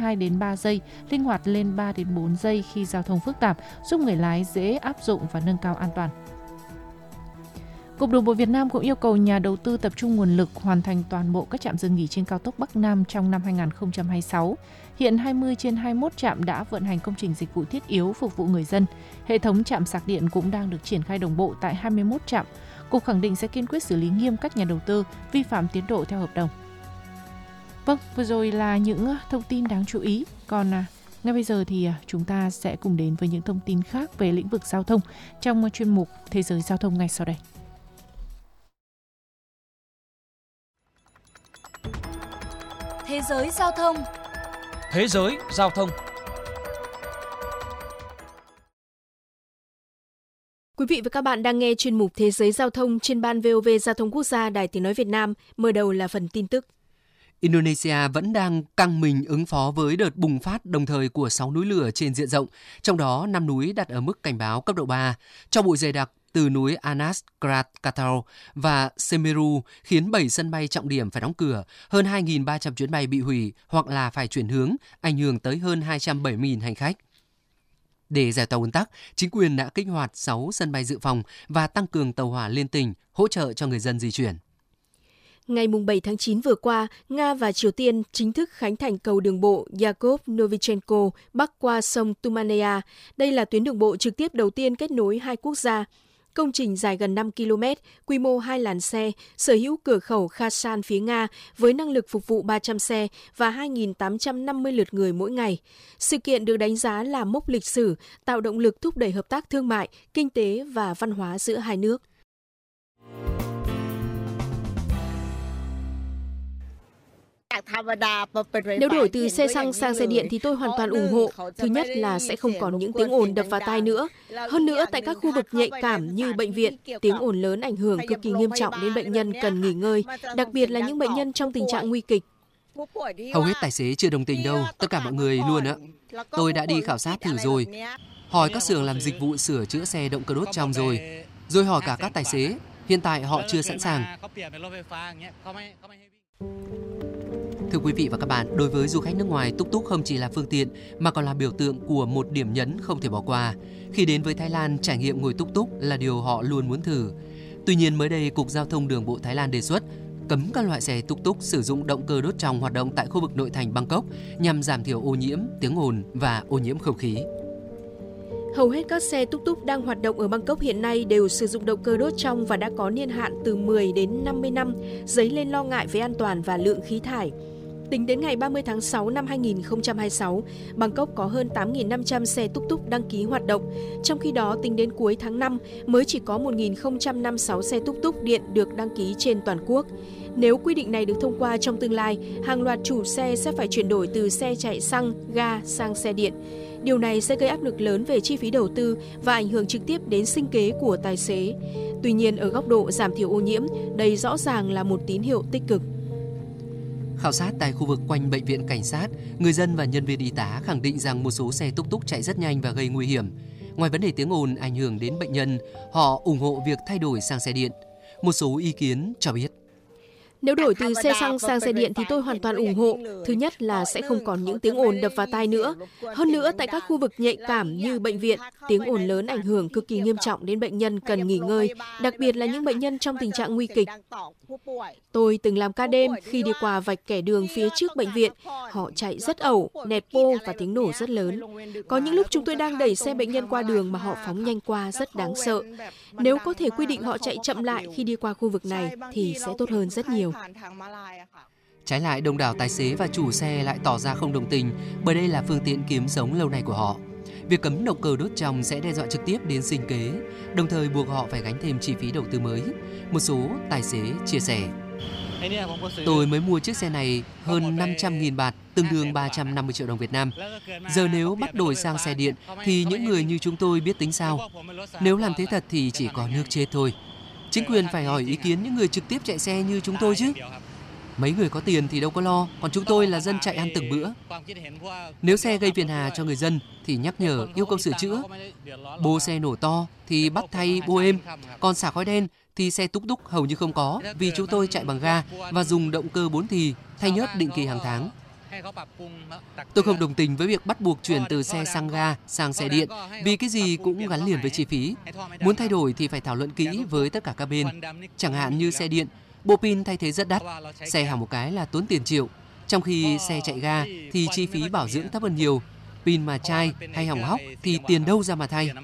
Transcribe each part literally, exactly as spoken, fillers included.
hai đến ba giây, linh hoạt lên ba đến bốn giây khi giao thông phức tạp, giúp người lái dễ áp dụng và nâng cao an toàn. Cục Đường bộ Việt Nam cũng yêu cầu nhà đầu tư tập trung nguồn lực hoàn thành toàn bộ các trạm dừng nghỉ trên cao tốc Bắc Nam trong năm hai nghìn không trăm hai mươi sáu. Hiện hai mươi trên hai mươi mốt trạm đã vận hành công trình dịch vụ thiết yếu phục vụ người dân. Hệ thống trạm sạc điện cũng đang được triển khai đồng bộ tại hai mươi mốt trạm. Cục khẳng định sẽ kiên quyết xử lý nghiêm các nhà đầu tư vi phạm tiến độ theo hợp đồng. Vâng, vừa rồi là những thông tin đáng chú ý. Còn ngay bây giờ thì chúng ta sẽ cùng đến với những thông tin khác về lĩnh vực giao thông trong chuyên mục Thế giới giao thông ngay sau đây. Thế giới giao thông. Thế giới giao thông. Quý vị và các bạn đang nghe chuyên mục Thế giới giao thông trên ban vê o vê Giao thông Quốc gia Đài Tiếng nói Việt Nam. Mở đầu là phần tin tức. Indonesia vẫn đang căng mình ứng phó với đợt bùng phát đồng thời của sáu núi lửa trên diện rộng, trong đó năm núi đặt ở mức cảnh báo cấp độ ba. Tro bụi dày đặc từ núi Anas Krakatau và Semeru khiến bảy sân bay trọng điểm phải đóng cửa, hơn hai nghìn ba trăm chuyến bay bị hủy hoặc là phải chuyển hướng, ảnh hưởng tới hơn hai trăm bảy mươi nghìn hành khách. Để giải tỏa ùn tắc, chính quyền đã kích hoạt sáu sân bay dự phòng và tăng cường tàu hỏa liên tỉnh hỗ trợ cho người dân di chuyển. Ngày bảy tháng chín vừa qua, Nga và Triều Tiên chính thức khánh thành cầu đường bộ Yakov Novichenko bắc qua sông Tumanea. Đây là tuyến đường bộ trực tiếp đầu tiên kết nối hai quốc gia. Công trình dài gần năm ki lô mét, quy mô hai làn xe, sở hữu cửa khẩu Khasan phía Nga với năng lực phục vụ ba trăm xe và hai nghìn tám trăm năm mươi lượt người mỗi ngày. Sự kiện được đánh giá là mốc lịch sử, tạo động lực thúc đẩy hợp tác thương mại, kinh tế và văn hóa giữa hai nước. Nếu đổi từ xe xăng sang xe điện thì tôi hoàn toàn ủng hộ. Thứ nhất là sẽ không còn những tiếng ồn đập vào tai nữa. Hơn nữa, tại các khu vực nhạy cảm như bệnh viện, tiếng ồn lớn ảnh hưởng cực kỳ nghiêm trọng đến bệnh nhân cần nghỉ ngơi, đặc biệt là những bệnh nhân trong tình trạng nguy kịch. Hầu hết tài xế chưa đồng tình đâu, tất cả mọi người luôn ạ. Tôi đã đi khảo sát thử rồi, hỏi các xưởng làm dịch vụ sửa chữa xe động cơ đốt trong rồi, rồi hỏi cả các tài xế. Hiện tại họ chưa sẵn sàng. Thưa quý vị và các bạn, đối với du khách nước ngoài, túc túc không chỉ là phương tiện mà còn là biểu tượng của một điểm nhấn không thể bỏ qua. Khi đến với Thái Lan, trải nghiệm ngồi túc túc là điều họ luôn muốn thử. Tuy nhiên mới đây, Cục Giao thông Đường bộ Thái Lan đề xuất cấm các loại xe túc túc sử dụng động cơ đốt trong hoạt động tại khu vực nội thành Bangkok nhằm giảm thiểu ô nhiễm, tiếng ồn và ô nhiễm không khí. Hầu hết các xe túc túc đang hoạt động ở Bangkok hiện nay đều sử dụng động cơ đốt trong và đã có niên hạn từ mười đến năm mươi năm, dấy lên lo ngại về an toàn và lượng khí thải. Tính đến ngày ba mươi tháng sáu năm hai nghìn không trăm hai mươi sáu, Bangkok có hơn tám nghìn năm trăm xe túc túc đăng ký hoạt động. Trong khi đó, tính đến cuối tháng năm, mới chỉ có một nghìn không trăm năm mươi sáu xe túc túc điện được đăng ký trên toàn quốc. Nếu quy định này được thông qua trong tương lai, hàng loạt chủ xe sẽ phải chuyển đổi từ xe chạy xăng, ga sang xe điện. Điều này sẽ gây áp lực lớn về chi phí đầu tư và ảnh hưởng trực tiếp đến sinh kế của tài xế. Tuy nhiên, ở góc độ giảm thiểu ô nhiễm, đây rõ ràng là một tín hiệu tích cực. Khảo sát tại khu vực quanh bệnh viện cảnh sát, người dân và nhân viên y tá khẳng định rằng một số xe túc túc chạy rất nhanh và gây nguy hiểm. Ngoài vấn đề tiếng ồn ảnh hưởng đến bệnh nhân, họ ủng hộ việc thay đổi sang xe điện. Một số ý kiến cho biết. Nếu đổi từ xe xăng sang xe điện thì tôi hoàn toàn ủng hộ. Thứ nhất là sẽ không còn những tiếng ồn đập vào tai nữa. Hơn nữa, tại các khu vực nhạy cảm như bệnh viện, tiếng ồn lớn ảnh hưởng cực kỳ nghiêm trọng đến bệnh nhân cần nghỉ ngơi, đặc biệt là những bệnh nhân trong tình trạng nguy kịch. Tôi từng làm ca đêm khi đi qua vạch kẻ đường phía trước bệnh viện. Họ chạy rất ẩu, nẹt bô và tiếng nổ rất lớn. Có những lúc chúng tôi đang đẩy xe bệnh nhân qua đường mà họ phóng nhanh qua rất đáng sợ. Nếu có thể quy định họ chạy chậm lại khi đi qua khu vực này thì sẽ tốt hơn rất nhiều. Trái lại, đông đảo tài xế và chủ xe lại tỏ ra không đồng tình bởi đây là phương tiện kiếm sống lâu nay của họ. Việc cấm động cơ đốt trong sẽ đe dọa trực tiếp đến sinh kế, đồng thời buộc họ phải gánh thêm chi phí đầu tư mới. Một số tài xế chia sẻ. Tôi mới mua chiếc xe này hơn năm trăm nghìn baht, tương đương ba trăm năm mươi triệu đồng Việt Nam. Giờ nếu bắt đổi sang xe điện thì những người như chúng tôi biết tính sao? Nếu làm thế thật thì chỉ có nước chết thôi. Chính quyền phải hỏi ý kiến những người trực tiếp chạy xe như chúng tôi chứ. Mấy người có tiền thì đâu có lo, còn chúng tôi là dân chạy ăn từng bữa. Nếu xe gây phiền hà cho người dân thì nhắc nhở, yêu cầu sửa chữa. Bô xe nổ to thì bắt thay bô êm, còn xả khói đen thì xe túc túc hầu như không có vì chúng tôi chạy bằng ga và dùng động cơ bốn thì thay nhớt định kỳ hàng tháng. Tôi không đồng tình với việc bắt buộc chuyển từ xe xăng ga sang xe điện vì cái gì cũng gắn liền với chi phí. Muốn thay đổi thì phải thảo luận kỹ với tất cả các bên. Chẳng hạn như xe điện, bộ pin thay thế rất đắt, xe hỏng một cái là tốn tiền triệu. Trong khi xe chạy ga thì chi phí bảo dưỡng thấp hơn nhiều. Pin mà chai hay hỏng hóc thì tiền đâu ra mà thay.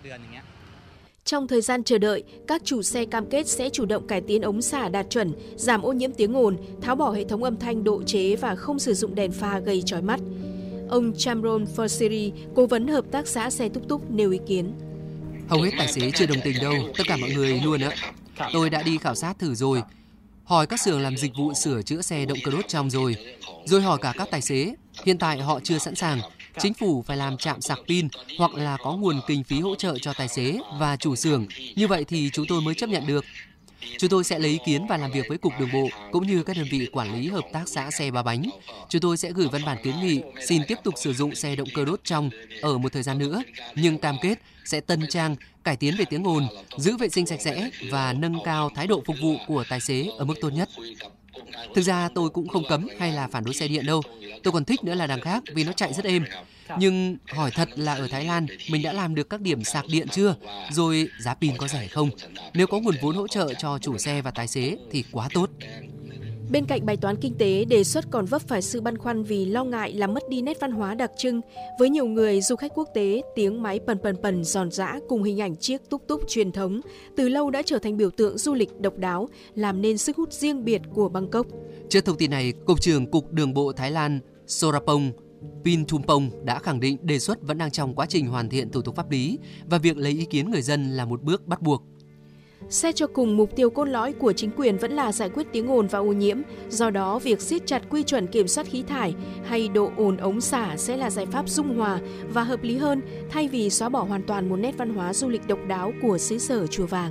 Trong thời gian chờ đợi, các chủ xe cam kết sẽ chủ động cải tiến ống xả đạt chuẩn, giảm ô nhiễm tiếng ồn, tháo bỏ hệ thống âm thanh độ chế và không sử dụng đèn pha gây chói mắt. Ông Chamron Forsiri, cố vấn hợp tác xã xe túc túc nêu ý kiến. Hầu hết tài xế chưa đồng tình đâu, tất cả mọi người luôn ạ. Tôi đã đi khảo sát thử rồi, hỏi các xưởng làm dịch vụ sửa chữa xe động cơ đốt trong rồi, rồi hỏi cả các tài xế. Hiện tại họ chưa sẵn sàng. Chính phủ phải làm trạm sạc pin hoặc là có nguồn kinh phí hỗ trợ cho tài xế và chủ xưởng. Như vậy thì chúng tôi mới chấp nhận được. Chúng tôi sẽ lấy ý kiến và làm việc với Cục Đường bộ cũng như các đơn vị quản lý hợp tác xã xe ba bánh. Chúng tôi sẽ gửi văn bản kiến nghị xin tiếp tục sử dụng xe động cơ đốt trong ở một thời gian nữa, nhưng cam kết sẽ tân trang, cải tiến về tiếng ồn, giữ vệ sinh sạch sẽ và nâng cao thái độ phục vụ của tài xế ở mức tốt nhất. Thực ra tôi cũng không cấm hay là phản đối xe điện đâu. Tôi còn thích nữa là đằng khác vì nó chạy rất êm. Nhưng hỏi thật là ở Thái Lan mình đã làm được các điểm sạc điện chưa? Rồi giá pin có rẻ không? Nếu có nguồn vốn hỗ trợ cho chủ xe và tài xế thì quá tốt. Bên cạnh bài toán kinh tế, đề xuất còn vấp phải sự băn khoăn vì lo ngại làm mất đi nét văn hóa đặc trưng. Với nhiều người, du khách quốc tế, tiếng máy pần pần pần giòn giã cùng hình ảnh chiếc túc túc truyền thống từ lâu đã trở thành biểu tượng du lịch độc đáo, làm nên sức hút riêng biệt của Bangkok. Trước thông tin này, Cục trưởng Cục Đường bộ Thái Lan Sorapong Pintumpong đã khẳng định đề xuất vẫn đang trong quá trình hoàn thiện thủ tục pháp lý và việc lấy ý kiến người dân là một bước bắt buộc. Xét cho cùng, mục tiêu cốt lõi của chính quyền vẫn là giải quyết tiếng ồn và ô nhiễm. Do đó, việc siết chặt quy chuẩn kiểm soát khí thải hay độ ồn ống xả sẽ là giải pháp dung hòa và hợp lý hơn thay vì xóa bỏ hoàn toàn một nét văn hóa du lịch độc đáo của xứ sở Chùa Vàng.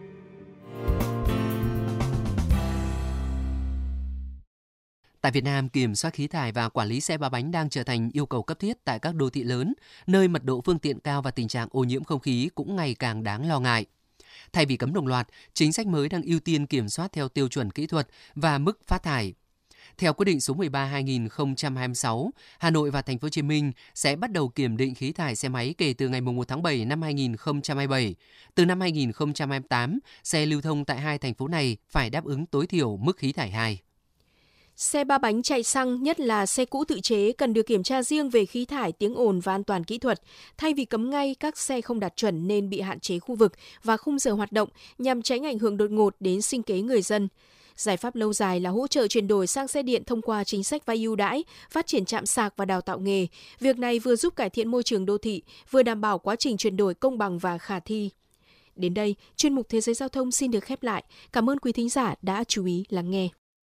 Tại Việt Nam, kiểm soát khí thải và quản lý xe ba bánh đang trở thành yêu cầu cấp thiết tại các đô thị lớn, nơi mật độ phương tiện cao và tình trạng ô nhiễm không khí cũng ngày càng đáng lo ngại. Thay vì cấm đồng loạt, chính sách mới đang ưu tiên kiểm soát theo tiêu chuẩn kỹ thuật và mức phát thải. Theo quyết định số mười ba trên hai nghìn không trăm hai mươi sáu, Hà Nội và Thành phố Hồ Chí Minh sẽ bắt đầu kiểm định khí thải xe máy kể từ ngày mùng một tháng bảy năm hai nghìn không trăm hai mươi bảy. Từ năm hai nghìn không trăm hai mươi tám, xe lưu thông tại hai thành phố này phải đáp ứng tối thiểu mức khí thải hai. Xe ba bánh chạy xăng, nhất là xe cũ tự chế, cần được kiểm tra riêng về khí thải, tiếng ồn và an toàn kỹ thuật. Thay vì cấm ngay, các xe không đạt chuẩn nên bị hạn chế khu vực và khung giờ hoạt động nhằm tránh ảnh hưởng đột ngột đến sinh kế người dân. Giải pháp lâu dài là hỗ trợ chuyển đổi sang xe điện thông qua chính sách vay ưu đãi, phát triển trạm sạc và đào tạo nghề. Việc này vừa giúp cải thiện môi trường đô thị, vừa đảm bảo quá trình chuyển đổi công bằng và khả thi. Đến đây, chuyên mục Thế giới Giao thông xin được khép lại. Cảm ơn quý thính giả đã chú ý lắng nghe.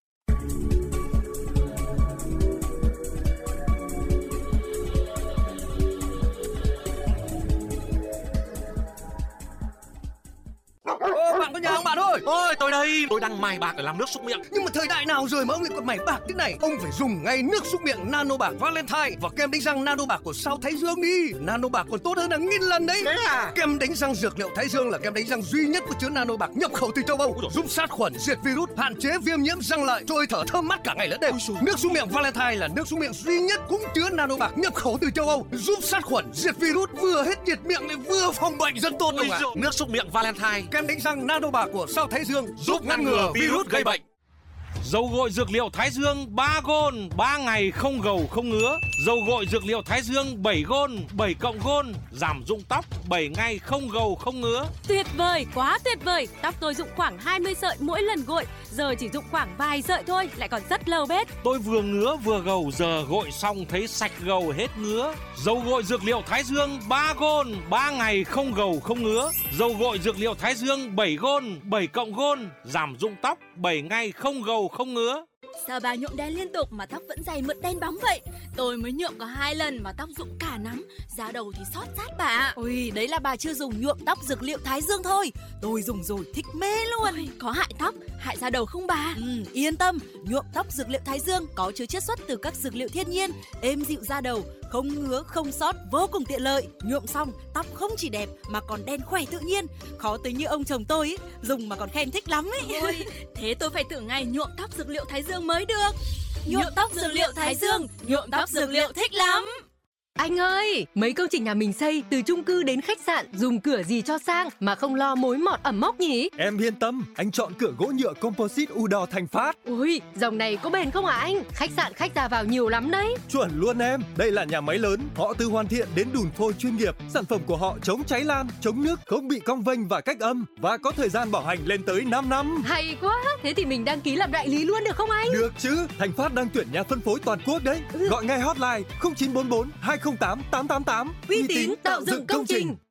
Ô, bạn có nhà không bạn ơi? Ôi, tôi đây, tôi đang mài bạc để làm nước súc miệng. Nhưng mà thời đại nào rồi mà ông lại còn mài bạc thế này? Ông phải dùng ngay nước súc miệng Nano Bạc Valentine và kem đánh răng Nano Bạc của Sao Thái Dương đi. Nano Bạc còn tốt hơn là nghìn lần đấy. Thế à? Kem đánh răng dược liệu Thái Dương là kem đánh răng duy nhất có chứa Nano Bạc nhập khẩu từ châu Âu, giúp sát khuẩn, diệt virus, hạn chế viêm nhiễm răng lợi, trôi thở thơm mát cả ngày lẫn đêm. Nước súc miệng Valentine là nước súc miệng duy nhất cũng chứa Nano Bạc nhập khẩu từ châu Âu, giúp sát khuẩn, diệt virus, vừa hết nhiệt miệng lại vừa phòng bệnh rất tốt luôn ạ. Nước súc miệng Valentine, kem đánh răng Nano Bạc của Sao Thái Dương giúp ngăn ngừa virus gây bệnh. Dầu gội dược liệu Thái Dương ba gôn, ba ngày không gầu không ngứa. Dầu gội dược liệu Thái Dương bảy gôn, bảy cộng gôn, giảm rụng tóc, bảy ngày không gầu không ngứa. Tuyệt vời, quá tuyệt vời. Tóc tôi rụng khoảng hai mươi sợi mỗi lần gội, giờ chỉ rụng khoảng vài sợi thôi, lại còn rất lâu bết. Tôi vừa ngứa vừa gầu, giờ gội xong thấy sạch gầu hết ngứa. Dầu gội dược liệu Thái Dương ba gôn, ba ngày không gầu không ngứa. Dầu gội dược liệu Thái Dương bảy gôn, bảy cộng gôn, giảm rụng tóc, bảy ngày không gầu không ngứa. Sao bà nhuộm đen liên tục mà tóc vẫn dày mượt đen bóng vậy? Tôi mới nhuộm có hai lần mà tóc rụng cả nắm, da đầu thì xót rát bà. Ôi, đấy là bà chưa dùng nhuộm tóc dược liệu Thái Dương thôi. Tôi dùng rồi thích mê luôn. Ôi, có hại tóc, hại da đầu không bà? Ừ, yên tâm, nhuộm tóc dược liệu Thái Dương có chứa chiết xuất từ các dược liệu thiên nhiên, êm dịu da đầu, không ngứa, không xót, vô cùng tiện lợi. Nhuộm xong, tóc không chỉ đẹp mà còn đen khỏe tự nhiên. Khó tính như ông chồng tôi ý, dùng mà còn khen thích lắm ấy. Ôi, thế tôi phải thử ngày nhuộm tóc dược liệu Thái Dương mới được. Nhuộm tóc dược liệu Thái Dương, nhuộm tóc dược liệu thích lắm. Anh ơi, mấy công trình nhà mình xây từ chung cư đến khách sạn dùng cửa gì cho sang mà không lo mối mọt ẩm mốc nhỉ? Em yên tâm, anh chọn cửa gỗ nhựa composite Udor Thành Phát. Ui, dòng này có bền không hả anh? Khách sạn khách ra vào nhiều lắm đấy. Chuẩn luôn em, đây là nhà máy lớn, họ từ hoàn thiện đến đùn phôi chuyên nghiệp. Sản phẩm của họ chống cháy lan, chống nước, không bị cong vênh và cách âm và có thời gian bảo hành lên tới năm năm. Hay quá, thế thì mình đăng ký làm đại lý luôn được không anh? Được chứ, Thành Phát đang tuyển nhà phân phối toàn quốc đấy. Ừ. Gọi ngay hotline không chín bốn bốn hai không tám tám tám tám. Uy tín tạo dựng công trình.